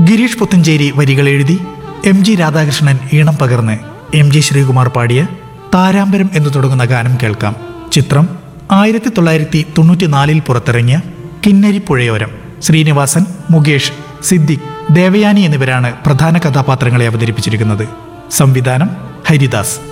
ഗിരീഷ് പുത്തഞ്ചേരി വരികൾ എഴുതി MG രാധാകൃഷ്ണൻ ഈണം പകർന്ന് MG ശ്രീകുമാർ പാടിയ താരാമ്പരം എന്ന് തുടങ്ങുന്ന ഗാനം കേൾക്കാം. ചിത്രം 1994 പുറത്തിറങ്ങിയ കിന്നരിപ്പുഴയോരം. ശ്രീനിവാസൻ, മുകേഷ്, സിദ്ദിഖ്, ദേവയാനി എന്നിവരാണ് പ്രധാന കഥാപാത്രങ്ങളെ അവതരിപ്പിച്ചിരിക്കുന്നത്. സംവിധാനം ഹരിദാസ്.